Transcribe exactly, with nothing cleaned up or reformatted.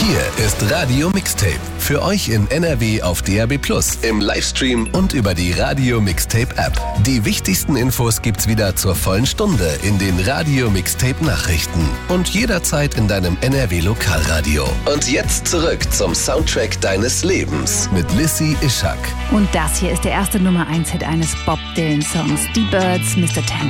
Hier ist Radio Mixtape. Für euch in N R W auf D A B plus, im Livestream und über die Radio Mixtape App. Die wichtigsten Infos gibt's wieder zur vollen Stunde in den Radio Mixtape Nachrichten und jederzeit in deinem N R W Lokalradio. Und jetzt zurück zum Soundtrack deines Lebens mit Lissy Ishak. Und das hier ist der erste Nummer eins Hit eines Bob Dylan Songs. Die Birds, Mister Temple.